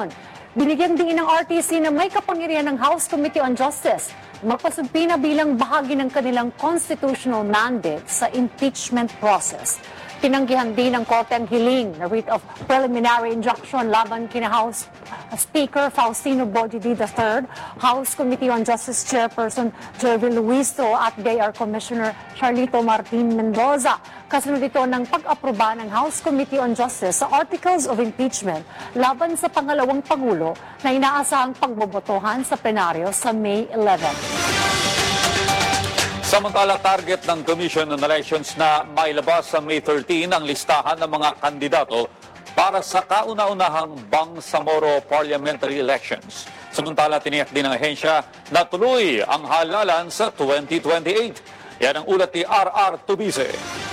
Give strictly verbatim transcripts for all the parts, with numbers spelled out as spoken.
election. Binigyan din ng R T C na may kapangyarihan ng House Committee on Justice magpasumpi na bilang bahagi ng kanilang constitutional mandate sa impeachment process. Tinanggihan din ng korte ang hiling na writ of preliminary injunction laban kina House Speaker Faustino Bojidi the third, House Committee on Justice Chairperson Jervin Luisto at D A R Commissioner Charlito Martin Mendoza. Kasunod ito ng pag-aproba ng House Committee on Justice sa Articles of Impeachment laban sa pangalawang Pangulo na inaasahang pagbobotohan sa plenaryo sa May eleventh. Samantala, target ng Commission on Elections na mailabas sa May thirteenth ang listahan ng mga kandidato para sa kauna-unahang Bangsamoro Parliamentary Elections. Samantala, tiniyak din ng ahensya na tuloy ang halalan sa twenty twenty-eight. Yan ang ulat ni R R Tubise.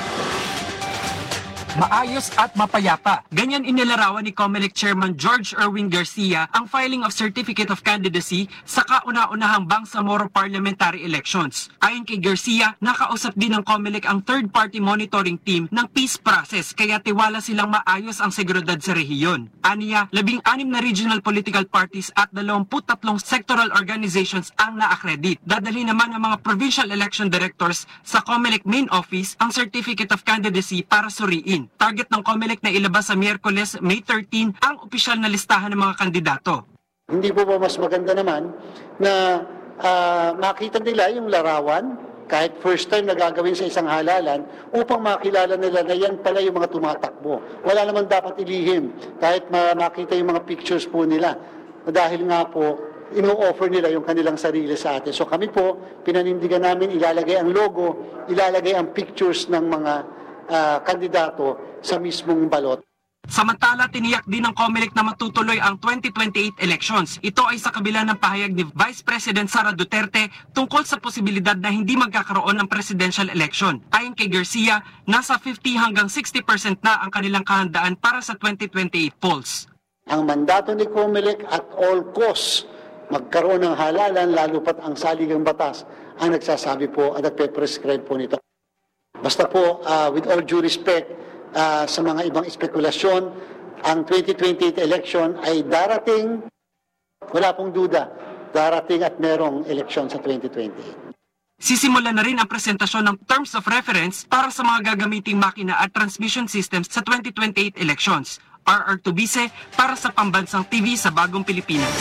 Maayos at mapayapa. Ganyan inilarawan ni COMELEC Chairman George Erwin Garcia ang filing of Certificate of Candidacy sa kauna-unahang Bangsamoro Parliamentary Elections. Ayon kay Garcia, nakausap din ng COMELEC ang third-party monitoring team ng peace process kaya tiwala silang maayos ang seguridad sa rehiyon. Aniya, labing anim na regional political parties at dalawamput tatlong sectoral organizations ang na-accredit. Dadalhin naman ng mga provincial election directors sa COMELEC main office ang Certificate of Candidacy para suriin. Target ng COMELEC na ilabas sa Miyerkules, May thirteenth, ang opisyal na listahan ng mga kandidato. Hindi po ba mas maganda naman na uh, makita nila yung larawan, kahit first time na gagawin sa isang halalan, upang makilala nila na yan pala yung mga tumatakbo. Wala naman dapat ilihim, kahit makita yung mga pictures po nila. Dahil nga po, ino-offer nila yung kanilang sarili sa atin. So kami po, pinanindigan namin, ilalagay ang logo, ilalagay ang pictures ng mga Uh, kandidato sa mismong balot. Samantala, tiniyak din ng COMELEC na matutuloy ang twenty twenty-eight elections. Ito ay sa kabila ng pahayag ni Vice President Sara Duterte tungkol sa posibilidad na hindi magkakaroon ng presidential election. Ayon kay Garcia, nasa fifty hanggang sixty percent na ang kanilang kahandaan para sa twenty twenty-eight polls. Ang mandato ni COMELEC at all costs magkaroon ng halalan, lalo pat ang saligang batas ang nagsasabi po at nagpe-prescribe po nito. Basta po, uh, with all due respect uh, sa mga ibang espekulasyon, ang twenty twenty-eight election ay darating, wala pong duda, darating at merong eleksyon sa twenty twenty-eight. Sisimulan na rin ang presentasyon ng Terms of Reference para sa mga gagamiting makina at transmission systems sa twenty twenty-eight elections. R R Tubise para sa Pambansang T V sa Bagong Pilipinas.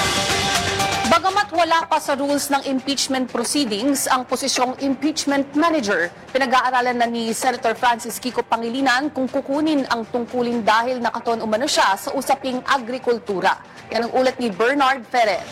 Bagamat wala pa sa rules ng impeachment proceedings ang posisyong impeachment manager, pinag-aaralan na ni Senator Francis Kiko Pangilinan kung kukunin ang tungkulin dahil nakatuon umano siya sa usaping agrikultura. Yan ang ulat ni Bernard Ferrer.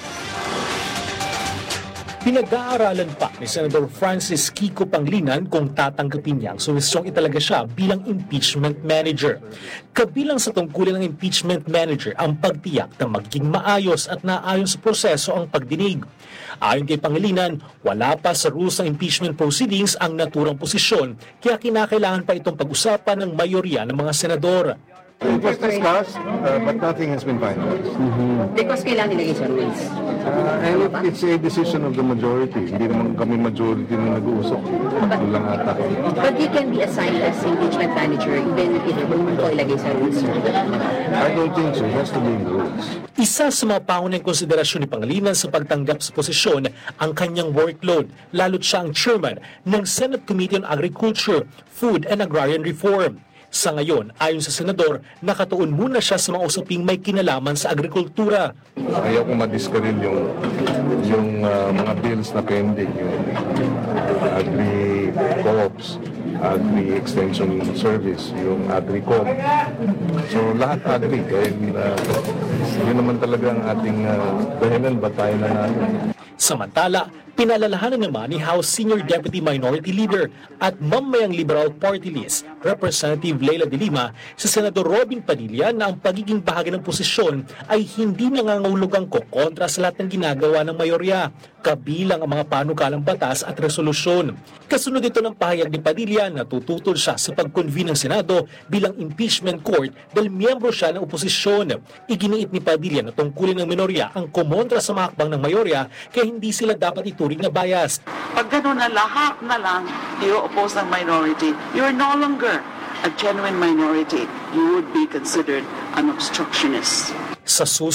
Pinag-aaralan pa ni Senator Francis Kiko Pangilinan kung tatanggapin niya ang solusyon italaga siya bilang impeachment manager. Kabilang sa tungkulin ng impeachment manager ang pagtiyak na magiging maayos at naayon sa proseso ang pagdinig. Ayon kay Pangilinan, wala pa sa rules ng impeachment proceedings ang naturang posisyon kaya kinakailangan pa itong pag-usapan ng mayorya ng mga senador. It was discussed, uh, but nothing has been finalized. Mm-hmm. Because kailangan nilagay sa rules. Uh, and it, it's a decision of the majority. Hindi naman kami majority na nag-uusap. Ito lang ata. But you can be assigned as impeachment manager even if kung ito ilagay sa rules. I don't think so. It has to be in the rules. Isa sa mga pangunahing konsiderasyon ni Pangilinan sa pagtanggap sa posisyon ang kanyang workload, lalo't siya ang chairman ng Senate Committee on Agriculture, Food and Agrarian Reform. Sa ngayon, ayon sa senador, nakatuon muna siya sa mga usaping may kinalaman sa agrikultura. Ayaw ko madiskaril yung, yung uh, mga bills na pending, yung agri-co-ops, agri-extension service, yung agri-co-op. So lahat agri, kaya uh, yun naman talaga ang ating uh, dahilan ba tayo na natin. Samantala, pinalalahanan naman ni House Senior Deputy Minority Leader at Mamayang Liberal Party List, Representative Leila de Lima, sa Senador Robin Padilla na ang pagiging bahagi ng posisyon ay hindi nangangahulugang kokontra sa lahat ng ginagawa ng mayorya, kabilang ang mga panukalang batas at resolusyon. Kasunod ito ng pahayag ni Padilla na tututol siya sa pag-convene ng Senado bilang impeachment court dahil miyembro siya ng oposisyon. Iginiit ni Padilla na tungkulin ng minorya ang kumontra sa mga hakbang ng mayorya kaya hindi sila dapat ituring na biased. Pag gano'n na lahat na lang i-oppose ng minority, you're no longer a genuine minority. You would be considered an obstructionist. Sa